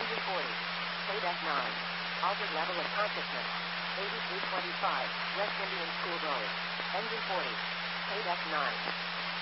Engine 40. KDEC 9. Altered level of consciousness. 8325, West Indian School Road. Engine 40. KDEC 9.